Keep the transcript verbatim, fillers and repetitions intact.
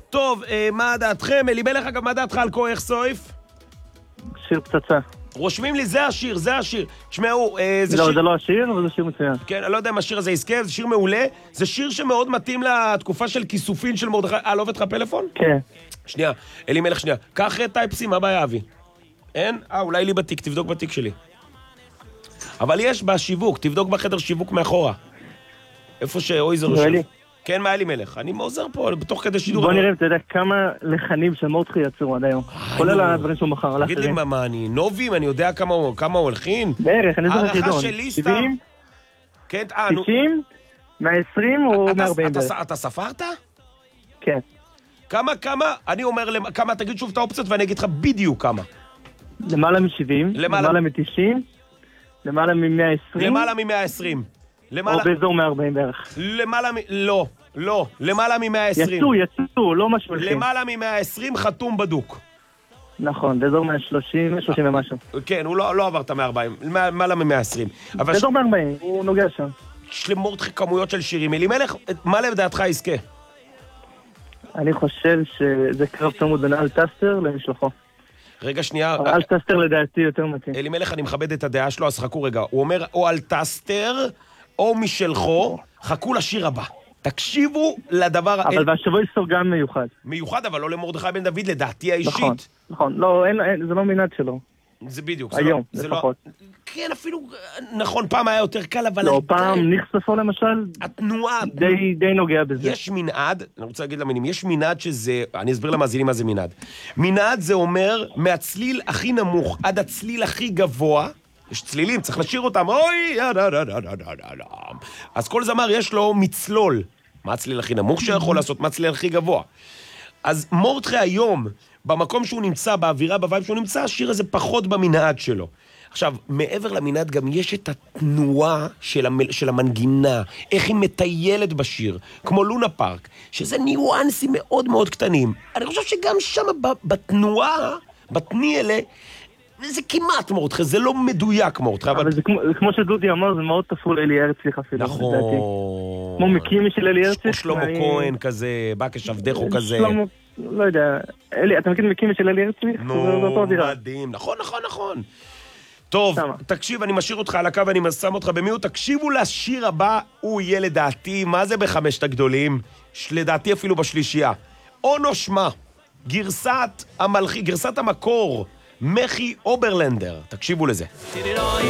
טוב, אה, מה דעתכם? אלימלך, אגב, מה דעתך על כוח סויף? שיר פצצה. רושמים לי, זה השיר, זה השיר. תשמעו, אה, זה לא, שיר... זה לא השיר, אבל זה שיר מצוין. כן, אני לא יודע אם השיר הזה יזכה, זה שיר מעולה. זה שיר שמאוד מתאים לתקופה של כיסופין של מרדכי... אה, לא עובד לך פלאפון? כן. שנייה, אלימלך, שנייה. קח טייפסי, מה בעיה, אבי? אין? אה, אולי לי בתיק, תבדוק בתיק שלי. אבל יש בשיווק, תבדוק בחדר שיווק מאחורה. איפה שאוי זה רושם. כן, מה אלימלך? אני עוזר פה, בתוך כדי שידור. בוא נראה, אתה יודע, כמה לחנים של מורדכי יצאו עד היום. כולל הדברים שהוא מכר, על תגיד לי, אחרים. מה, אני נובים? אני יודע כמה הוא הלחין? בערך, אני זוכר חידון. הערכה שלי סתם. שבעים? כן, אה, נו. תשעים? מאה ועשרים או מאה וארבעים? אתה ספרת? כן. כמה, כמה? אני אומר, כמה, תגיד שוב את האופציות ואני אגיד לך בדיוק כמה. למעלה מ-שבעים, למעלה מ-תשעים, למעלה מ-מאה ועשרים. למעלה מ-מאה ועשרים. או באזור מאה וארבעים בערך. למעלה מ... לא, לא. למעלה מ-מאה ועשרים. יצאו, יצאו, לא משהו הלחין. למעלה מ-מאה ועשרים חתום בדוק. נכון, באזור מאה שלושים, מאה שלושים ומשהו. כן, הוא לא, לא עבר את ה-מאה וארבעים, למעלה מ-מאה ועשרים. באזור מאה וארבעים, הוא נוגע שם. יש למורדכי כמויות של שירים. אלימלך, מה לדעתך יזכה? אני חושב שזה קרב צמוד בין אלטסטר למשלחו. רגע, שנייה. אלטסטר לדעתי יותר מתאים. אלימלך, אני מכבד את הדעה שלו, אז חכו רגע. הוא אומר או אלטסטר או משלחו, חכו לשיר הבא. תקשיבו לדבר... אבל והשבויסטור גם מיוחד. מיוחד, אבל לא למרדכי בן דוד, לדעתי האישית. נכון, נכון. לא, אין, אין, זה לא מנעד שלו. זה בדיוק. היום, זה לפחות. לא... כן, אפילו... נכון, פעם היה יותר קל, אבל... לא, פעם נחשפו למשל... התנועה... די, די נוגע בזה. יש מנעד, אני רוצה להגיד למינים, יש מנעד שזה... אני אסביר למאזינים מה זה מנעד. מנעד זה אומר, מהצליל הכי נמוך עד הצליל הכי גבוה, יש צלילים, צריך לשיר אותם, אוי, אז כל זמר יש לו מצלול. מה הצליל הכי נמוך שיכול לעשות? מה הצליל הכי גבוה? אז מורדכי היום, במקום שהוא נמצא, באווירה, בווייב שהוא נמצא, השיר הזה פחות במנעד שלו. עכשיו, מעבר למנעד גם יש את התנועה של, המל... של המנגינה, איך היא מטיילת בשיר, כמו לונה פארק, שזה ניואנסים מאוד מאוד קטנים. אני חושב שגם שם בתנועה, בתני אלה, זה כמעט מורדכי, זה לא מדויק מורדכי. אבל, אבל... זה כמו, כמו שדודי אמר, זה מאוד תפול אלי ארצליך אפילו. נכון. כמו מקימי של אלי ארצליך. שלמה אני... כהן כזה, בקש עבדךו כזה. שלמה, לא יודע. אלי, אתה מכיר מקימי של אלי ארצליך? נו, מדהים. נכון, נכון, נכון. טוב, שמה. תקשיב, אני משאיר אותך על הקו ואני שם אותך במיוט. תקשיבו לשיר הבא, הוא יהיה לדעתי, מה זה בחמשת הגדולים? לדעתי אפילו בשלישייה. אונו שמה, גרסת המלכי, גרסת המקור, מחי אוברלנדר. תקשיבו לזה.